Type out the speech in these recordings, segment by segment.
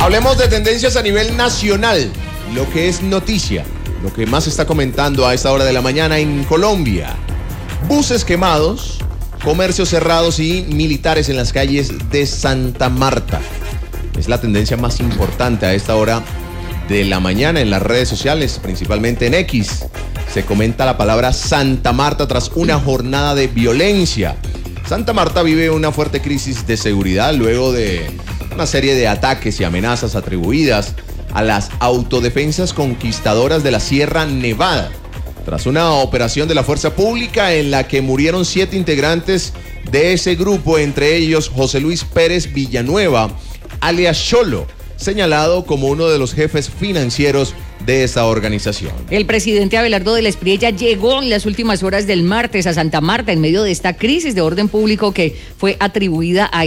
Hablemos de tendencias a nivel nacional, lo que es noticia, lo que más se está comentando a esta hora de la mañana en Colombia. Buses quemados, comercios cerrados y militares en las calles de Santa Marta. Es la tendencia más importante a esta hora de la mañana en las redes sociales, principalmente en X. Se comenta la palabra Santa Marta tras una jornada de violencia. Santa Marta vive una fuerte crisis de seguridad luego de una serie de ataques y amenazas atribuidas a las autodefensas conquistadoras de la Sierra Nevada, tras una operación de la fuerza pública en la que murieron 7 integrantes de ese grupo, entre ellos José Luis Pérez Villanueva, alias Cholo, señalado como uno de los jefes financieros de esa organización. El presidente Abelardo de la Espriella llegó en las últimas horas del martes a Santa Marta en medio de esta crisis de orden público que fue atribuida a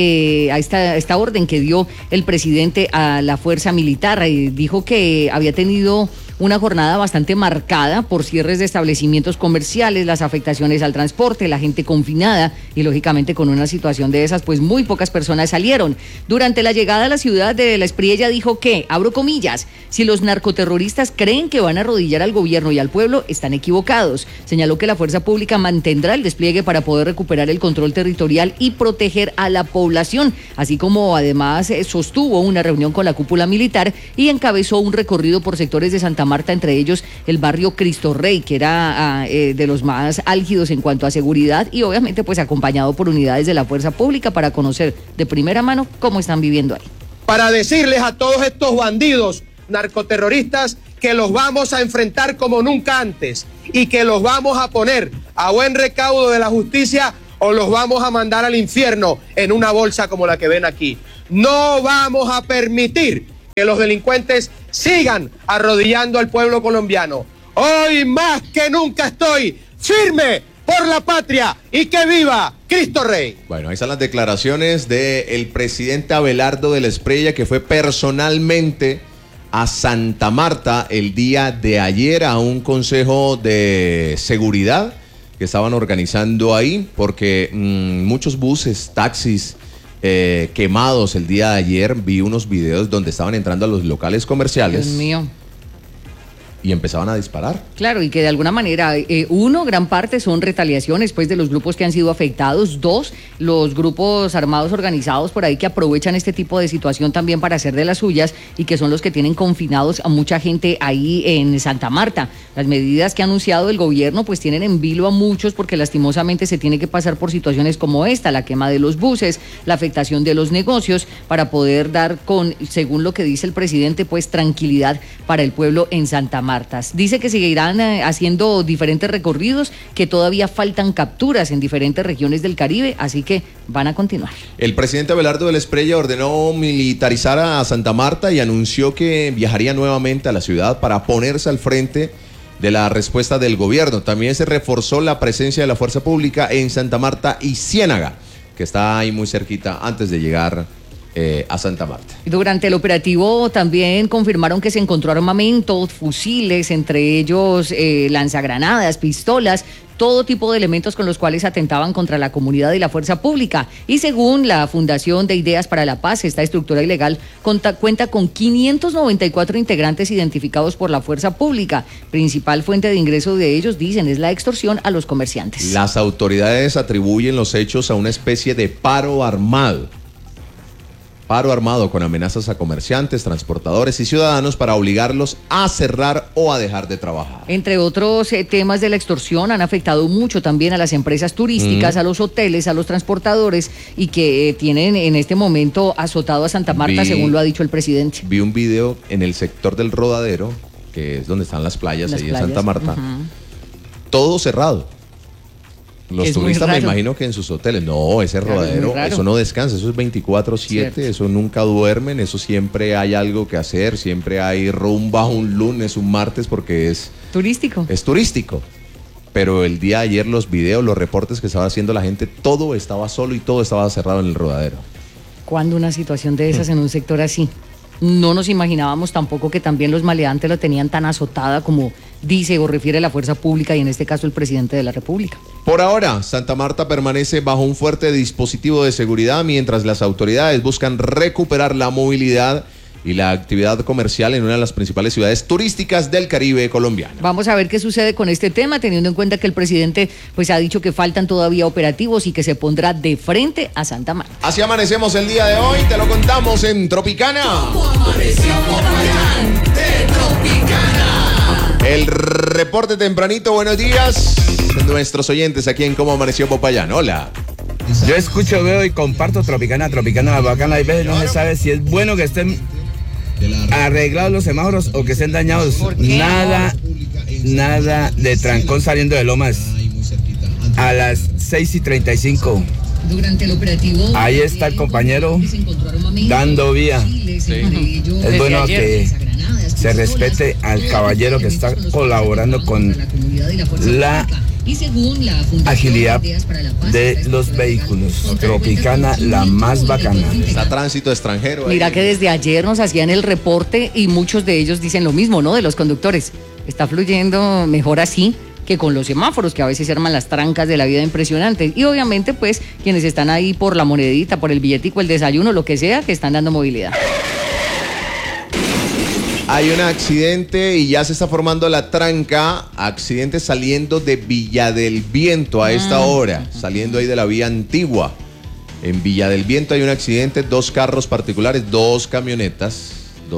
esta orden que dio el presidente a la fuerza militar. Dijo que había tenido una jornada bastante marcada por cierres de establecimientos comerciales, las afectaciones al transporte, la gente confinada y lógicamente con una situación de esas pues muy pocas personas salieron. Durante la llegada a la ciudad de La Espriella dijo que, abro comillas, si los narcoterroristas creen que van a arrodillar al gobierno y al pueblo, están equivocados. Señaló que la fuerza pública mantendrá el despliegue para poder recuperar el control territorial y proteger a la población, así como además sostuvo una reunión con la cúpula militar y encabezó un recorrido por sectores de Santa Marta, entre ellos el barrio Cristo Rey, que era de los más álgidos en cuanto a seguridad y obviamente pues acompañado por unidades de la fuerza pública para conocer de primera mano cómo están viviendo ahí. Para decirles a todos estos bandidos narcoterroristas que los vamos a enfrentar como nunca antes y que los vamos a poner a buen recaudo de la justicia o los vamos a mandar al infierno en una bolsa como la que ven aquí. No vamos a permitir que los delincuentes sigan arrodillando al pueblo colombiano. Hoy más que nunca estoy firme por la patria y que viva Cristo Rey. Bueno, ahí están las declaraciones del presidente Abelardo de la Espriella, que fue personalmente a Santa Marta el día de ayer a un consejo de seguridad que estaban organizando ahí, porque muchos buses, taxis, quemados el día de ayer. Vi unos videos donde estaban entrando a los locales comerciales. Dios mío. Y empezaban a disparar. Claro, y que de alguna manera, uno, gran parte son retaliaciones pues de los grupos que han sido afectados. 2, los grupos armados organizados por ahí que aprovechan este tipo de situación también para hacer de las suyas y que son los que tienen confinados a mucha gente ahí en Santa Marta. Las medidas que ha anunciado el gobierno pues tienen en vilo a muchos porque lastimosamente se tiene que pasar por situaciones como esta, la quema de los buses, la afectación de los negocios, para poder dar con, según lo que dice el presidente, pues tranquilidad para el pueblo en Santa Marta. Dice que seguirán haciendo diferentes recorridos, que todavía faltan capturas en diferentes regiones del Caribe, así que van a continuar. El presidente Abelardo de la Espriella ordenó militarizar a Santa Marta y anunció que viajaría nuevamente a la ciudad para ponerse al frente de la respuesta del gobierno. También se reforzó la presencia de la fuerza pública en Santa Marta y Ciénaga, que está ahí muy cerquita antes de llegar a Santa Marta. Durante el operativo también confirmaron que se encontró armamento, fusiles, entre ellos lanzagranadas, pistolas, todo tipo de elementos con los cuales atentaban contra la comunidad y la fuerza pública. Y según la Fundación de Ideas para la Paz, esta estructura ilegal cuenta con 594 integrantes identificados por la fuerza pública. Principal fuente de ingreso de ellos, dicen, es la extorsión a los comerciantes. Las autoridades atribuyen los hechos a una especie de paro armado con amenazas a comerciantes, transportadores y ciudadanos para obligarlos a cerrar o a dejar de trabajar. Entre otros temas de la extorsión, han afectado mucho también a las empresas turísticas, a los hoteles, a los transportadores, y que tienen en este momento azotado a Santa Marta, según lo ha dicho el presidente. Vi un video en el sector del Rodadero, que es donde están las playas, en Santa Marta, todo cerrado. Los turistas me imagino que en sus hoteles. No, ese Rodadero, eso no descansa, eso es 24/7, eso nunca duermen, eso siempre hay algo que hacer, siempre hay rumba un lunes, un martes, porque es turístico. Es turístico. Pero el día de ayer los videos, los reportes que estaba haciendo la gente, todo estaba solo y todo estaba cerrado en el Rodadero. ¿Cuándo una situación de esas en un sector así? No nos imaginábamos tampoco que también los maleantes la tenían tan azotada como dice o refiere la fuerza pública y en este caso el presidente de la República. Por ahora, Santa Marta permanece bajo un fuerte dispositivo de seguridad mientras las autoridades buscan recuperar la movilidad y la actividad comercial en una de las principales ciudades turísticas del Caribe colombiano. Vamos a ver qué sucede con este tema, teniendo en cuenta que el presidente pues ha dicho que faltan todavía operativos y que se pondrá de frente a Santa Marta. Así amanecemos el día de hoy, te lo contamos en Tropicana. ¿Cómo amaneció Popayán de Tropicana? El reporte tempranito, buenos días. Nuestros oyentes aquí en Cómo Amaneció Popayán. Hola. Yo escucho, veo y comparto Tropicana la bacana. Hay veces no se sabe si es bueno que estén arreglados los semáforos o que estén dañados. Nada de trancón saliendo de Lomas a las 6:35. Durante el operativo, ahí está el compañero dando vía. Sí. Es bueno que se respete al caballero que está colaborando con la agilidad de los vehículos. Tropicana, la más bacana. Está tránsito extranjero. Mira ahí. que desde ayer nos hacían el reporte y muchos de ellos dicen lo mismo, ¿no? De los conductores. Está fluyendo mejor así que con los semáforos, que a veces arman las trancas de la vida impresionantes. Y obviamente, pues, quienes están ahí por la monedita, por el billetico, el desayuno, lo que sea, que están dando movilidad. Hay un accidente y ya se está formando la tranca. Accidente saliendo de Villa del Viento a esta hora, saliendo ahí de la vía antigua. En Villa del Viento hay un accidente, 2 carros particulares, 2 camionetas,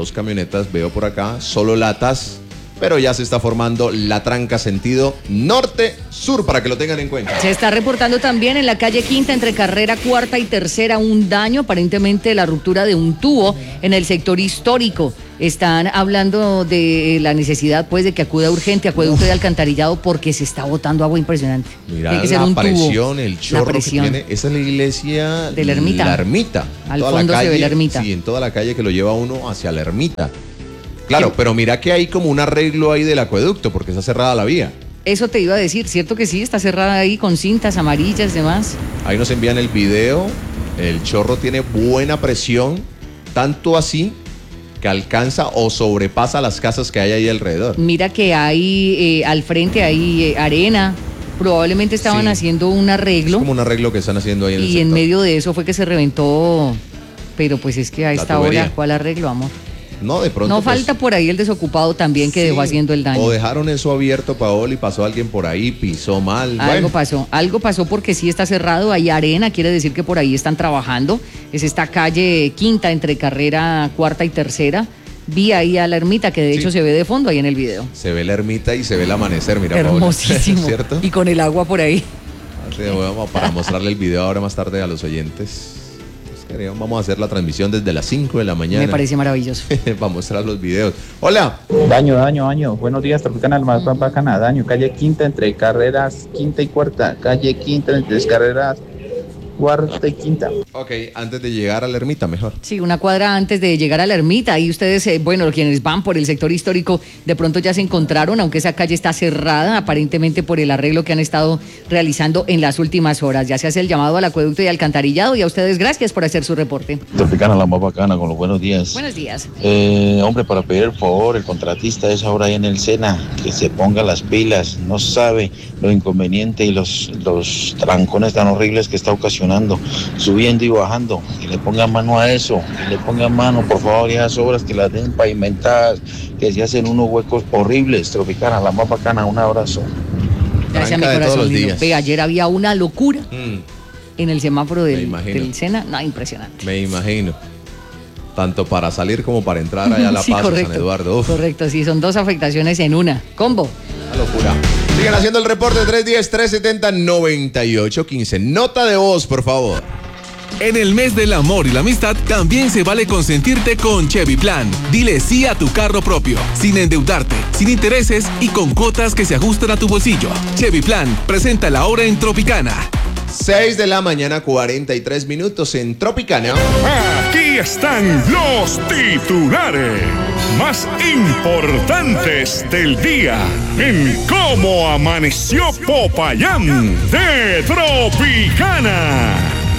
veo por acá, solo latas, pero ya se está formando la tranca sentido norte-sur para que lo tengan en cuenta. Se está reportando también en la calle Quinta, entre carrera cuarta y tercera, un daño, aparentemente la ruptura de un tubo en el sector histórico. Están hablando de la necesidad, pues, de que acuda urgente acueducto de alcantarillado porque se está botando agua impresionante. Mira Tiene que ser la un tubo. presión, el chorro La presión. que tiene. Esa es la iglesia de la Ermita. La Ermita. Al Toda fondo la se calle, ve la Ermita. Sí, en toda la calle que lo lleva uno hacia la Ermita. Claro, Sí. pero mira que hay como un arreglo ahí del acueducto porque está cerrada la vía. Eso te iba a decir, ¿cierto que sí? Está cerrada ahí con cintas amarillas y demás. Ahí nos envían el video. El chorro tiene buena presión, tanto así que alcanza o sobrepasa las casas que hay ahí alrededor. Mira que hay al frente hay arena. Probablemente estaban Sí. haciendo un Es arreglo como un arreglo que están haciendo ahí en el y en sector. medio de eso fue que se reventó. Pero pues es que a La esta tubería. hora, ¿cuál arreglo, amor? No, de pronto. No pues, falta por ahí el desocupado también que sí, dejó haciendo el daño. O dejaron eso abierto, Paola, y pasó alguien por ahí, pisó mal. Algo Bueno. pasó porque sí está cerrado, hay arena, quiere decir que por ahí están trabajando. Es esta calle Quinta entre carrera cuarta y tercera. Vi ahí a la ermita, que de hecho se ve de fondo ahí en el video. Se ve la ermita y se ve el amanecer, mira, Paola. Hermosísimo. ¿Cierto? Y con el agua por ahí. Así, vamos para mostrarle el video ahora más tarde a los oyentes. Vamos a hacer la transmisión desde las 5 de la mañana. Me parece maravilloso. Para mostrar los videos. Hola. Daño. Buenos días, Tropicana, el más bacana. Daño, calle Quinta entre carreras quinta y cuarta. Calle Quinta entre carreras cuarta y quinta. Ok, antes de llegar a la ermita, mejor. Sí, una cuadra antes de llegar a la ermita. Ahí ustedes, bueno, quienes van por el sector histórico, de pronto ya se encontraron, aunque esa calle está cerrada, aparentemente por el arreglo que han estado realizando en las últimas horas. Ya se hace el llamado al acueducto y alcantarillado, y a ustedes gracias por hacer su reporte. Tropicana, la más bacana, con los buenos días. Buenos días. Hombre, para pedir el favor, el contratista de esa obra ahí en el Sena, que se ponga las pilas, no sabe lo inconveniente y los trancones tan horribles que está ocasionando, subiendo y bajando, que le pongan mano a eso, que le pongan mano, por favor, y esas obras que las den pavimentadas, que se hacen unos huecos horribles. Tropicana, la más bacana, un abrazo. Gracias, mi Tranca de todos corazón. los lindo. días. Ve, ayer había una locura en el semáforo Me del imagino. Sena. No, impresionante. Me imagino. Tanto para salir como para entrar allá a La Sí, Paz, correcto. San Eduardo. Uf, Correcto, sí, son 2 afectaciones en una. Combo. una locura. Siguen haciendo el reporte 310-370-9815. Nota de voz, por favor. En el mes del amor y la amistad también se vale consentirte con Chevy Plan. Dile sí a tu carro propio, sin endeudarte, sin intereses y con cuotas que se ajustan a tu bolsillo. Chevy Plan presenta la hora en Tropicana. 6 de la mañana, 43 minutos en Tropicana. Aquí están los titulares más importantes del día en Cómo Amaneció Popayán de Tropicana.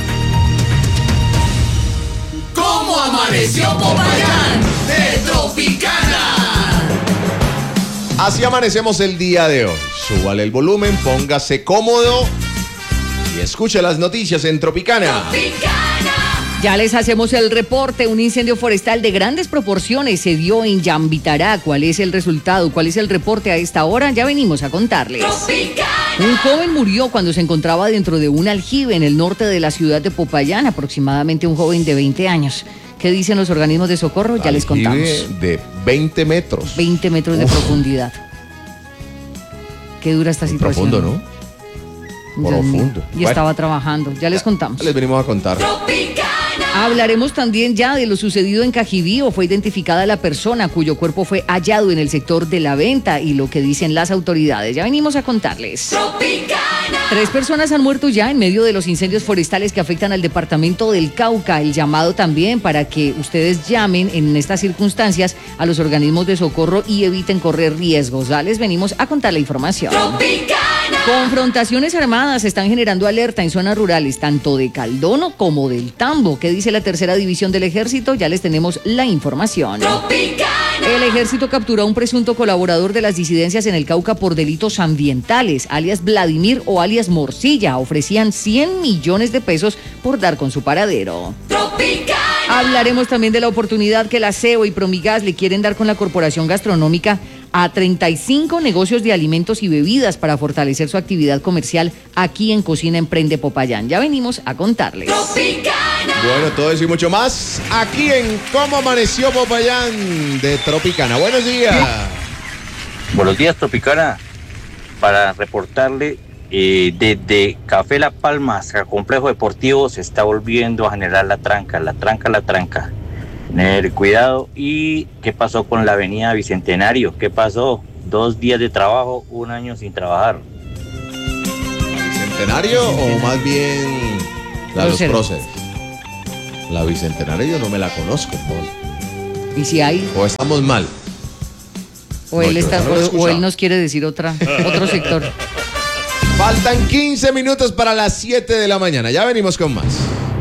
¿Cómo amaneció Popayán de Tropicana? Así amanecemos el día de hoy. Súbale el volumen, póngase cómodo y escuche las noticias en Tropicana. Tropicana, Ya les hacemos el reporte. Un incendio forestal de grandes proporciones se dio en Yambitará. ¿Cuál es el resultado? ¿Cuál es el reporte a esta hora? Ya venimos a contarles. Un joven murió cuando se encontraba dentro de un aljibe en el norte de la ciudad de Popayán, aproximadamente un joven de 20 años. ¿Qué dicen los organismos de socorro? Ya les contamos. De 20 metros. 20 metros de profundidad. Qué dura esta situación. Profundo, ¿no? Profundo. Y estaba trabajando. Ya les contamos. Les venimos a contar. Hablaremos también ya de lo sucedido en Cajibío. Fue identificada la persona cuyo cuerpo fue hallado en el sector de la venta y lo que dicen las autoridades. Ya venimos a contarles. Tropicana. 3 personas han muerto ya en medio de los incendios forestales que afectan al departamento del Cauca. El llamado también para que ustedes llamen en estas circunstancias a los organismos de socorro y eviten correr riesgos. Ya les venimos a contar la información. Tropicana. Confrontaciones armadas están generando alerta en zonas rurales, tanto de Caldono como del Tambo. ¿Qué dice la tercera división del ejército? Ya les tenemos la información. Tropicana. El ejército capturó a un presunto colaborador de las disidencias en el Cauca por delitos ambientales, alias Vladimir o alias Morcilla. Ofrecían 100 millones de pesos por dar con su paradero. Tropicana. Hablaremos también de la oportunidad que la CEO y Promigas le quieren dar con la Corporación Gastronómica a 35 negocios de alimentos y bebidas para fortalecer su actividad comercial aquí en Cocina Emprende Popayán. Ya venimos a contarles. Tropicana. Bueno, todo eso y mucho más aquí en Cómo Amaneció Popayán de Tropicana. Buenos días. Buenos días, Tropicana. Para reportarle, desde Café La Palma hasta el complejo deportivo se está volviendo a generar la tranca. Tener cuidado. ¿Y qué pasó con la avenida Bicentenario? ¿Qué pasó? 2 días de trabajo, 1 año sin trabajar. ¿Bicentenario o más bien la Los Próceres? La Bicentenario yo no me la conozco, Paul. ¿Y si hay? ¿O estamos mal? O él nos quiere decir otro sector. Faltan 15 minutos para las 7 de la mañana. Ya venimos con más.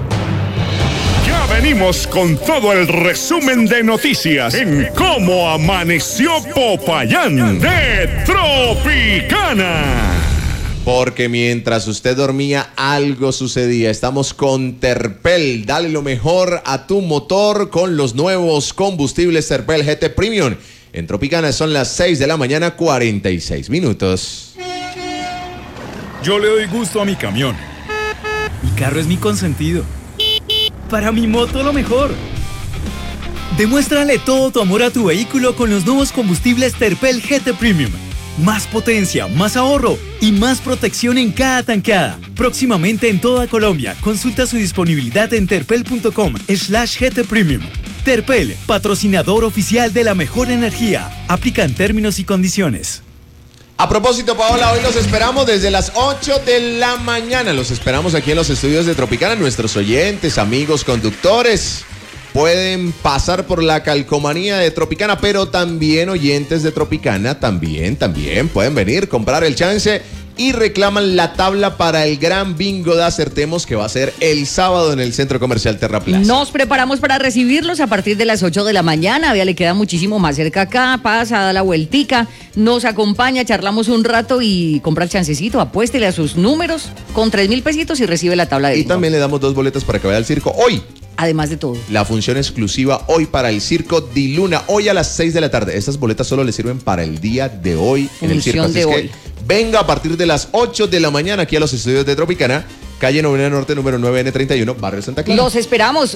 Ya venimos con todo el resumen de noticias en Cómo Amaneció Popayán de Tropicana. Porque mientras usted dormía, algo sucedía. Estamos con Terpel. Dale lo mejor a tu motor con los nuevos combustibles Terpel GT Premium. En Tropicana son las 6 de la mañana, 46 minutos. Yo le doy gusto a mi camión. Mi carro es mi consentido. Para mi moto lo mejor. Demuéstrale todo tu amor a tu vehículo con los nuevos combustibles Terpel GT Premium. Más potencia, más ahorro y más protección en cada tankada. Próximamente en toda Colombia. Consulta su disponibilidad en terpel.com/GT Premium. Terpel, patrocinador oficial de la mejor energía. Aplican términos y condiciones. A propósito, Paola, hoy los esperamos desde las 8 de la mañana. Los esperamos aquí en los estudios de Tropicana. Nuestros oyentes, amigos, conductores pueden pasar por la calcomanía de Tropicana, pero también oyentes de Tropicana también pueden venir, comprar el chance y reclaman la tabla para el gran bingo de Acertemos que va a ser el sábado en el Centro Comercial Terraplaza. Nos preparamos para recibirlos a partir de las 8 de la mañana. Ya le queda muchísimo más cerca acá. Pasa, da la vueltica, nos acompaña, charlamos un rato y compra el chancecito. Apuéstele a sus números con 3,000 pesitos y recibe la tabla de bingo. Y también le damos 2 boletas para que vaya al circo hoy. Además de todo. La función exclusiva hoy para el Circo Di Luna, hoy a las 6 de la tarde. Estas boletas solo le sirven para el día de hoy en el circo. Así es que venga a partir de las 8 de la mañana aquí a los estudios de Tropicana, calle Novena Norte, número 9N31, barrio Santa Clara. Los esperamos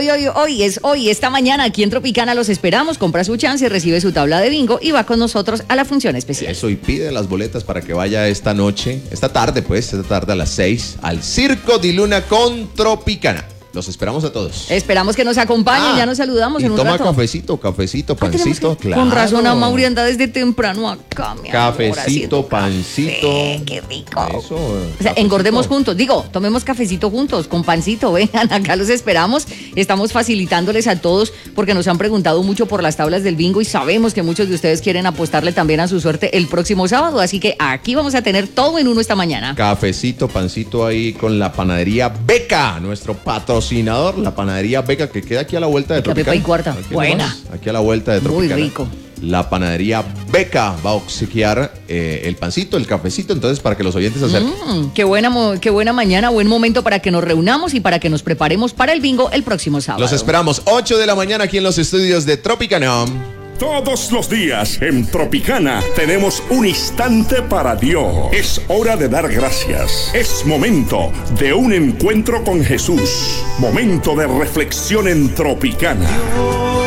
hoy, esta mañana aquí en Tropicana los esperamos. Compra su chance, recibe su tabla de bingo y va con nosotros a la función especial. Eso, y pide las boletas para que vaya esta tarde a las 6 al Circo Di Luna con Tropicana. Los esperamos a todos. Esperamos que nos acompañen, ya nos saludamos en un rato. Toma cafecito, pancito, claro. Con razón a Mauri anda desde temprano acá, mi cafecito, amor, pancito. Qué rico. Eso, o sea, engordemos juntos. Tomemos cafecito juntos, con pancito. Vengan, acá los esperamos. Estamos facilitándoles a todos porque nos han preguntado mucho por las tablas del bingo y sabemos que muchos de ustedes quieren apostarle también a su suerte el próximo sábado. Así que aquí vamos a tener todo en uno esta mañana. Cafecito, pancito ahí con la panadería Beca, nuestro patrocinador, la panadería Beca, que queda aquí a la vuelta de Tropicana. Pepa y Cuarta, buena. Aquí a la vuelta de Tropicana. Muy rico. la panadería Beca va a obsequiar el pancito, el cafecito, entonces para que los oyentes se acerquen. Qué buena mañana, buen momento para que nos reunamos y para que nos preparemos para el bingo el próximo sábado. Los esperamos 8 de la mañana aquí en los estudios de Tropicana. Todos los días en Tropicana tenemos un instante para Dios. Es hora de dar gracias. Es momento de un encuentro con Jesús. Momento de reflexión en Tropicana.